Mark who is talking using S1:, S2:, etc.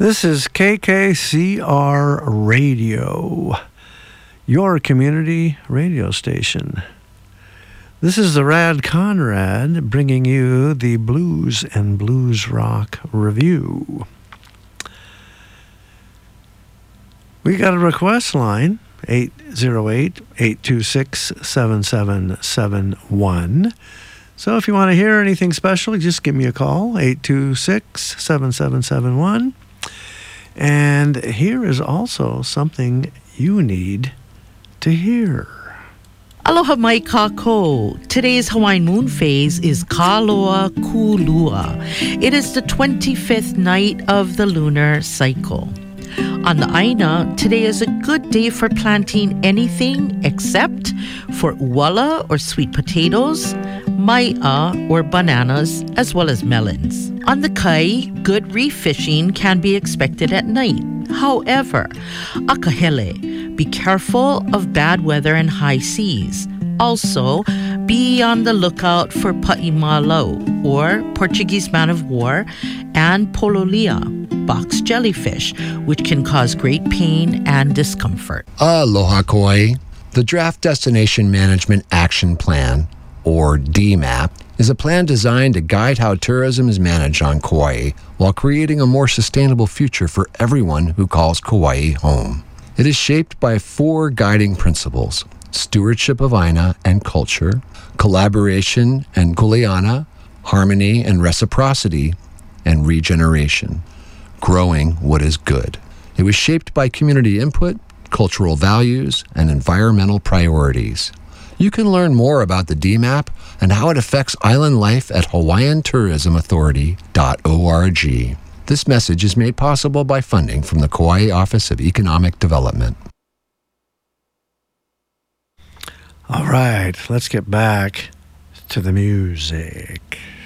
S1: This is KKCR Radio, your community radio station. This is the Rad Conrad bringing you the Blues and Blues Rock Review. We got a request line, 808-826-7771. So if you want to hear anything special, just give me a call, 826-7771. And here is also something you need to hear.
S2: Aloha mai kako. Today's Hawaiian moon phase is Kaloa Kulua. It is the 25th night of the lunar cycle. On the Aina, today is a good day for planting anything except for uwala or sweet potatoes, mai'a or bananas, as well as melons. On the Kai, good reef fishing can be expected at night. However, akahele, be careful of bad weather and high seas. Also, be on the lookout for pa'imalau, or Portuguese man-of-war, and pololia, box jellyfish, which can cause great pain and discomfort.
S3: Aloha Kauai. The Draft Destination Management Action Plan, or DMAP, is a plan designed to guide how tourism is managed on Kauai while creating a more sustainable future for everyone who calls Kauai home. It is shaped by 4 guiding principles: stewardship of Aina and culture, collaboration and kuleana, harmony and reciprocity, and regeneration, growing what is good. It was shaped by community input, cultural values, and environmental priorities. You can learn more about the DMAP and how it affects island life at hawaiiantourismauthority.org. This message is made possible by funding from the Kauai Office of Economic Development.
S1: All right, let's get back to the music.